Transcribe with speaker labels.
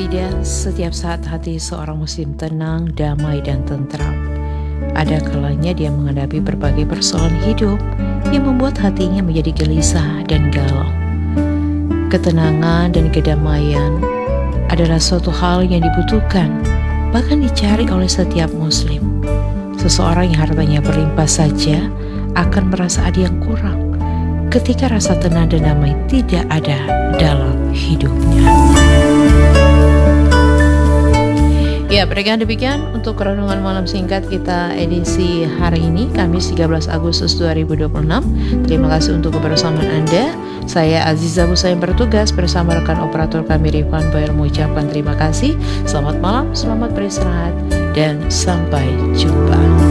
Speaker 1: Tidak setiap saat hati seorang muslim tenang, damai, dan tentram. Ada kalanya dia menghadapi berbagai persoalan hidup yang membuat hatinya menjadi gelisah dan galau. Ketenangan dan kedamaian adalah suatu hal yang dibutuhkan, bahkan dicari oleh setiap muslim. Seseorang yang hartanya berlimpah saja akan merasa ada yang kurang ketika rasa tenang dan damai tidak ada dalam hidupnya. Ya, berikan demikian untuk renungan malam singkat kita edisi hari ini, Kamis 13 Agustus 2026. Terima kasih untuk kebersamaan Anda. Saya Aziza Musa yang bertugas bersama rekan operator kami Rifan Bayer mengucapkan terima kasih. Selamat malam, selamat beristirahat, dan sampai jumpa.